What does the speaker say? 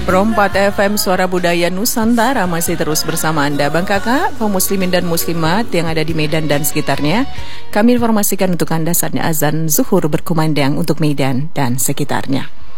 Perompat FM Suara Budaya Nusantara masih terus bersama Anda. Bang Kakak, kaum muslimin dan muslimat yang ada di Medan dan sekitarnya, kami informasikan untuk Anda saatnya azan zuhur berkumandang untuk Medan dan sekitarnya.